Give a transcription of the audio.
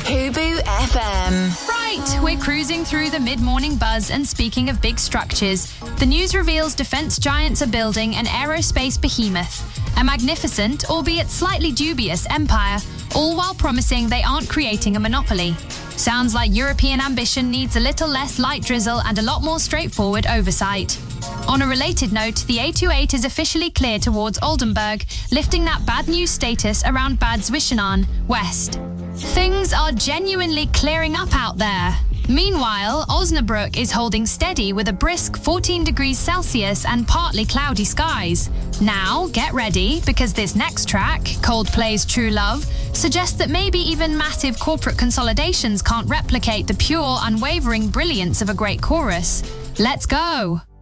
Hubu FM. Right, we're cruising through the mid-morning buzz, and speaking of big structures, the news reveals defence giants are building an aerospace behemoth, a magnificent, albeit slightly dubious, empire, all while promising they aren't creating a monopoly. Sounds like European ambition needs a little less light drizzle and a lot more straightforward oversight. On a related note, the A28 is officially clear towards Oldenburg, lifting that bad news status around Bad Zwischenahn, west. Things are genuinely clearing up out there. Meanwhile, Osnabrück is holding steady with a brisk 14 degrees Celsius and partly cloudy skies. Now, get ready, because this next track, Coldplay's True Love, suggests that maybe even massive corporate consolidations can't replicate the pure, unwavering brilliance of a great chorus. Let's go!